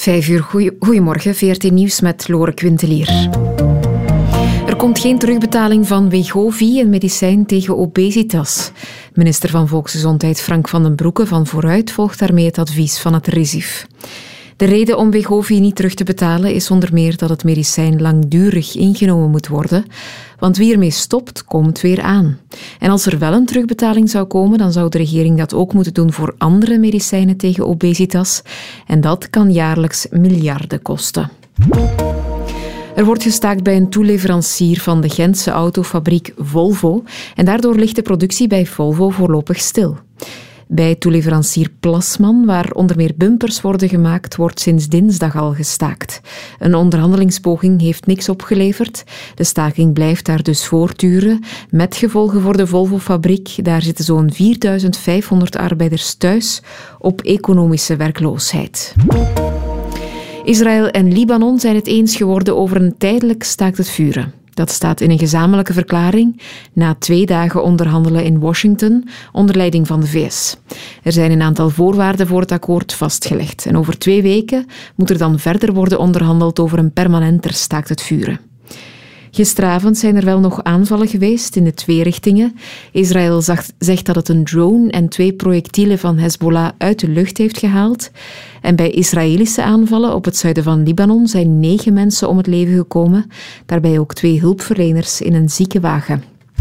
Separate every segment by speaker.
Speaker 1: 5:00, goedemorgen, VRT Nieuws met Lore Quintelier. Er komt geen terugbetaling van Wegovy, een medicijn tegen obesitas. Minister van Volksgezondheid Frank van den Broeke van Vooruit volgt daarmee het advies van het RIZIF. De reden om Wegovy niet terug te betalen is onder meer dat het medicijn langdurig ingenomen moet worden, want wie ermee stopt, komt weer aan. En als er wel een terugbetaling zou komen, dan zou de regering dat ook moeten doen voor andere medicijnen tegen obesitas. En dat kan jaarlijks miljarden kosten. Er wordt gestaakt bij een toeleverancier van de Gentse autofabriek Volvo en daardoor ligt de productie bij Volvo voorlopig stil. Bij toeleverancier Plasman, waar onder meer bumpers worden gemaakt, wordt sinds dinsdag al gestaakt. Een onderhandelingspoging heeft niks opgeleverd. De staking blijft daar dus voortduren, met gevolgen voor de Volvo-fabriek. Daar zitten zo'n 4.500 arbeiders thuis op economische werkloosheid. Israël en Libanon zijn het eens geworden over een tijdelijk staakt het vuren. Dat staat in een gezamenlijke verklaring na 2 dagen onderhandelen in Washington onder leiding van de VS. Er zijn een aantal voorwaarden voor het akkoord vastgelegd. En over 2 weken moet er dan verder worden onderhandeld over een permanenter staakt het vuren. Gisteravond zijn er wel nog aanvallen geweest in de 2 richtingen. Israël zegt dat het een drone en 2 projectielen van Hezbollah uit de lucht heeft gehaald. En bij Israëlische aanvallen op het zuiden van Libanon zijn 9 mensen om het leven gekomen. Daarbij ook 2 hulpverleners in een ziekenwagen.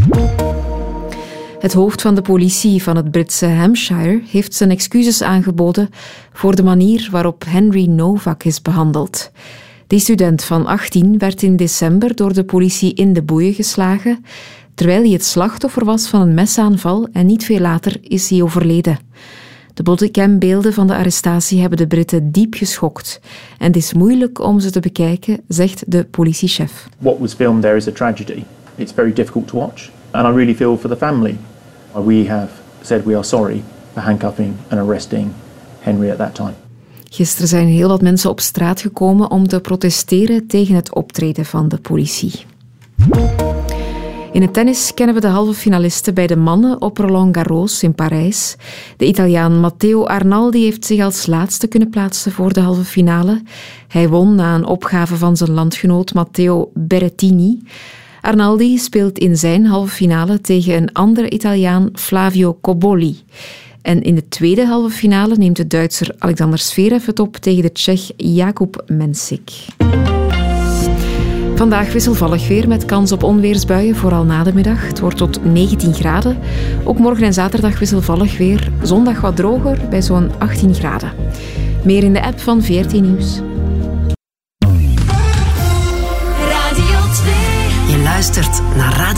Speaker 1: Het hoofd van de politie van het Britse Hampshire heeft zijn excuses aangeboden voor de manier waarop Henry Novak is behandeld. Die student van 18 werd in december door de politie in de boeien geslagen, terwijl hij het slachtoffer was van een mesaanval en niet veel later is hij overleden. De bodycam-beelden van de arrestatie hebben de Britten diep geschokt. En het is moeilijk om ze te bekijken, zegt de politiechef.
Speaker 2: What was filmed there is a tragedy. It's very difficult to watch. And I really feel for the family. We have said we are sorry for handcuffing and arresting Henry at that time.
Speaker 1: Gisteren zijn heel wat mensen op straat gekomen om te protesteren tegen het optreden van de politie. In het tennis kennen we de halve finalisten bij de mannen op Roland Garros in Parijs. De Italiaan Matteo Arnaldi heeft zich als laatste kunnen plaatsen voor de halve finale. Hij won na een opgave van zijn landgenoot Matteo Berrettini. Arnaldi speelt in zijn halve finale tegen een andere Italiaan, Flavio Cobolli. En in de tweede halve finale neemt de Duitser Alexander Zverev het op tegen de Tsjech Jakub Mensik. Vandaag wisselvallig weer met kans op onweersbuien, vooral na de middag. Het wordt tot 19 graden. Ook morgen en zaterdag wisselvallig weer. Zondag wat droger bij zo'n 18 graden. Meer in de app van VRT Nieuws.
Speaker 3: Radio 2. Je luistert naar Radio